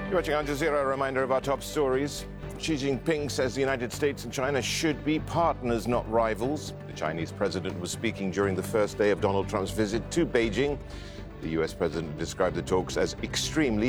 You're watching Al Jazeera. A reminder of our top stories. Xi Jinping says the United States and China should be partners, not rivals. The Chinese president was speaking during the first day of Donald Trump's visit to Beijing. The US president described the talks as extremely